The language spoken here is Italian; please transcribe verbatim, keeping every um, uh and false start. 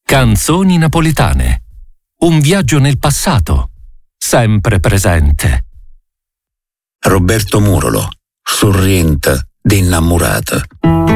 Canzoni napoletane. Un viaggio nel passato, sempre presente. Roberto Murolo, Sorrient d'innamorata.